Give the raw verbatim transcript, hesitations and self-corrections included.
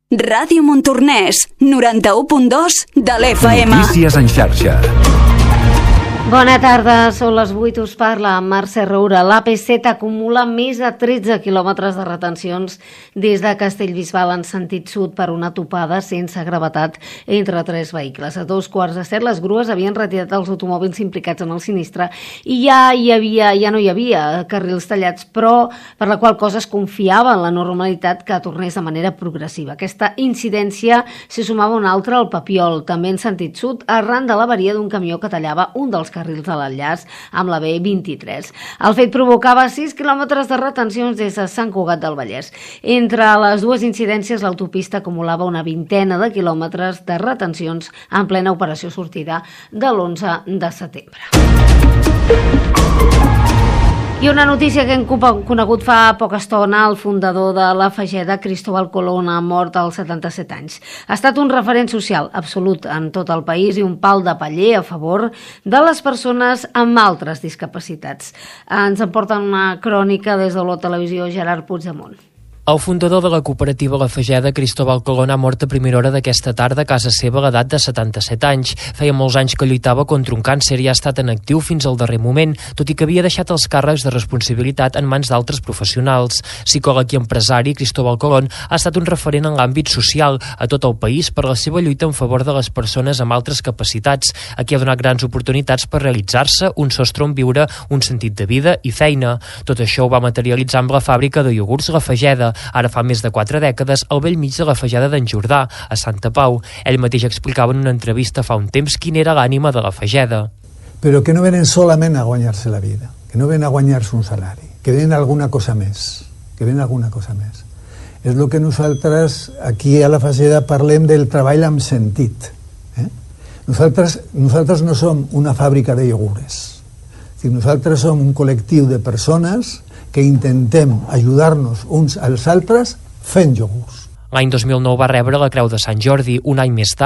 Ràdio Montornès, noranta-u punt dos de l'F M. Notícies en xarxa. Bona tarda, són les vuit, us parla Mercè Roura. L'A P set acumula més de tretze quilòmetres de retencions des de Castellbisbal en sentit sud per una topada sense gravetat entre tres vehicles. A dos quarts de set les grues havien retirat els automòbils implicats en el sinistre i ja hi havia, ja no hi havia carrils tallats, però per la qual cosa es confiava en la normalitat que tornés de manera progressiva. Aquesta incidència s'hi sumava una altra al Papiol, també en sentit sud, arran de l'avaria d'un camió que tallava un dels carrils de l'enllaç amb la B vint-i-tres. El fet provocava sis quilòmetres de retencions des de Sant Cugat del Vallès. Entre les dues incidències, l'autopista acumulava una vintena de quilòmetres de retencions en plena operació sortida de l'onze de setembre. I una notícia que hem conegut fa poca estona, el fundador de la Fageda, Cristóbal Colón, ha mort als setanta-set anys. Ha estat un referent social absolut en tot el país i un pal de paller a favor de les persones amb altres discapacitats. Ens en porta una crònica des de la televisió Gerard Puigdemont. El fundador de la cooperativa La Fageda, Cristóbal Colón, ha mort a primera hora d'aquesta tarda a casa seva a l'edat de setanta-set anys. Feia molts anys que lluitava contra un càncer i ha estat en actiu fins al darrer moment, tot i que havia deixat els càrrecs de responsabilitat en mans d'altres professionals. Psicòleg i empresari, Cristóbal Colón ha estat un referent en l'àmbit social a tot el país per la seva lluita en favor de les persones amb altres capacitats, a qui ha donat grans oportunitats per realitzar-se, un sostre on viure, un sentit de vida i feina. Tot això ho va materialitzar amb la fàbrica de iogurts La Fageda, ara fa més de quatre dècades, al bell mig de la Fageda d'en Jordà, a Santa Pau. Ell mateix explicava en una entrevista fa un temps quina era l'ànima de la Fageda. Però que no venen solament a guanyar-se la vida, que no venen a guanyar-se un salari, que venen alguna cosa més, que venen alguna cosa més. És el que nosaltres aquí a la Fageda parlem del treball amb sentit. Eh? Nosaltres, nosaltres no som una fàbrica de iogures. Nosaltres som un col·lectiu de persones que intentem ajudar-nos uns als altres fent iogurts. L'any dos mil nou va rebre la Creu de Sant Jordi. Un any més tard